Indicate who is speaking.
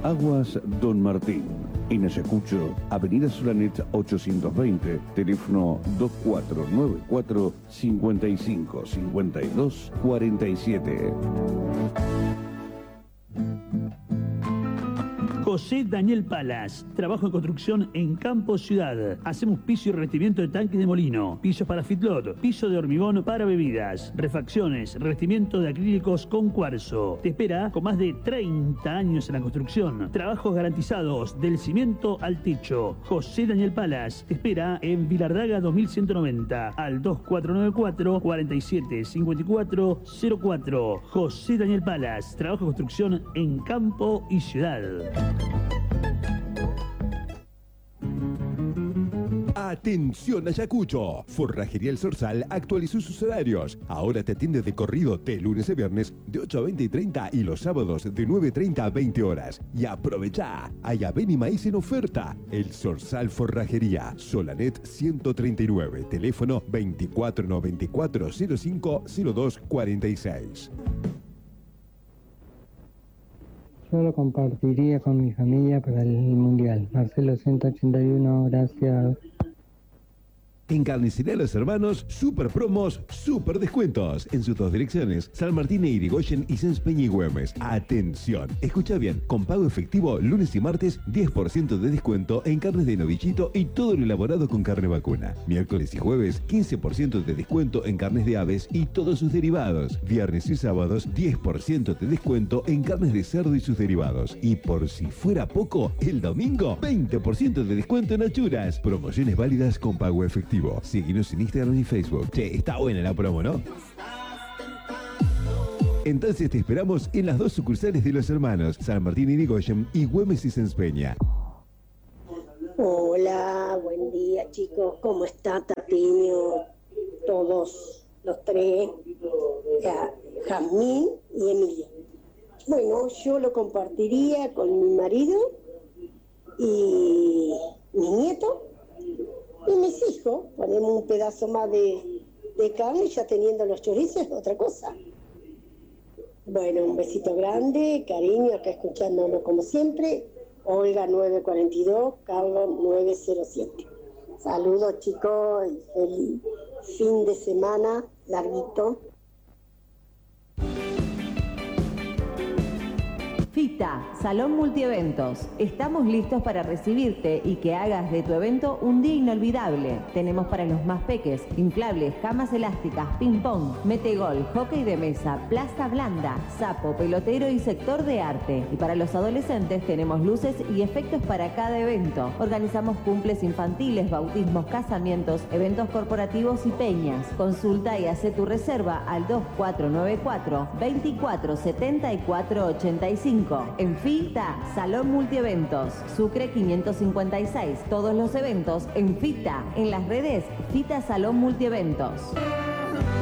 Speaker 1: Aguas Don Martín, en Ayacucho, Avenida Solanet 820, teléfono 2494 55 52 47.
Speaker 2: José Daniel Palas, trabajo en construcción en Campo Ciudad. Hacemos piso y revestimiento de tanques de molino, pisos para feedlot, piso de hormigón para bebidas, refacciones, revestimiento de acrílicos con cuarzo. Te espera con más de 30 años en la construcción. Trabajos garantizados del cimiento al techo. José Daniel Palas te espera en Vilardaga 2190 al 2494 47 54 04. José Daniel Palas, trabajo de construcción en Campo y Ciudad.
Speaker 3: Atención Ayacucho, Forrajería El Zorzal actualizó sus horarios. Ahora te atiende de corrido de lunes a viernes de 8 a 20 y 30 y los sábados de 9:30 a 20 horas. Y aprovecha, hay avena y maíz en oferta. El Zorzal Forrajería, Solanet 139, teléfono 2494 05 02 46.
Speaker 4: Yo lo compartiría con mi familia para el Mundial. Marcelo 181, gracias.
Speaker 3: En Carnicería Los Hermanos, super promos, super descuentos. En sus dos direcciones, San Martín e Irigoyen y Sens Peña y Güemes. Atención, escucha bien, con pago efectivo, lunes y martes, 10% de descuento en carnes de novichito y todo lo elaborado con carne vacuna. Miércoles y jueves, 15% de descuento en carnes de aves y todos sus derivados. Viernes y sábados, 10% de descuento en carnes de cerdo y sus derivados. Y por si fuera poco, el domingo, 20% de descuento en achuras. Promociones válidas con pago efectivo. Síguenos en Instagram y Facebook. Che, está buena la promo, ¿no? Entonces te esperamos en las dos sucursales de Los Hermanos, San Martín y Irigoyen y Güemes y Sens Peña.
Speaker 5: Hola, buen día chicos, ¿cómo está Tapiño? Todos los tres, Jazmín y Emilia. Bueno, yo lo compartiría con mi marido y mi nieto y mis hijos. Ponemos un pedazo más de carne, ya teniendo los chorizos, otra cosa. Bueno, un besito grande, cariño, acá escuchándonos como siempre. Olga 942, Carlos 907. Saludos chicos y feliz fin de semana larguito.
Speaker 6: FITA, Salón Multieventos. Estamos listos para recibirte y que hagas de tu evento un día inolvidable. Tenemos para los más peques, inflables, camas elásticas, ping-pong, metegol, hockey de mesa, plaza blanda, sapo, pelotero y sector de arte. Y para los adolescentes tenemos luces y efectos para cada evento. Organizamos cumples infantiles, bautismos, casamientos, eventos corporativos y peñas. Consulta y hace tu reserva al 2494 24 74 85. En FITA, Salón Multieventos, Sucre 556. Todos los eventos en FITA, en las redes FITA Salón Multieventos.